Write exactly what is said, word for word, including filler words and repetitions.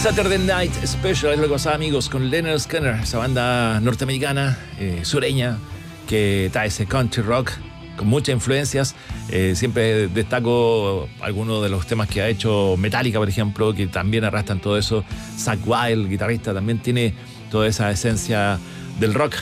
Saturday Night Special es lo que pasaba, amigos, con Lynyrd Skynyrd, esa banda norteamericana, eh, sureña, que trae ese country rock con muchas influencias. Eh, siempre destaco algunos de los temas que ha hecho Metallica, por ejemplo, que también arrastran todo eso. Zakk Wylde, guitarrista, también tiene toda esa esencia del rock.